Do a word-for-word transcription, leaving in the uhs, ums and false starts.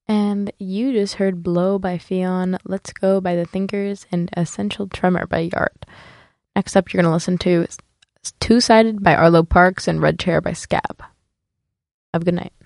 And you just heard Blow by Fionn, Let's Go by The Thinkers, and Essential Tremor by Yard. Next up, you're going to listen to Two Sided by Arlo Parks and Red Chair by Scab. Have a good night.